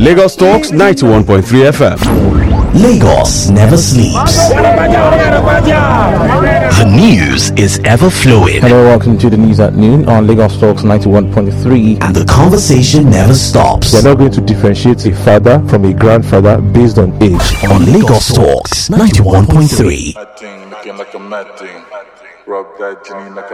Lagos Talks 91.3 FM. Lagos never sleeps. The news is ever flowing. Hello, welcome to the news at noon on Lagos Talks 91.3. And the conversation never stops. We're not going to differentiate a father from a grandfather based on age. On Lagos Talks 91.3.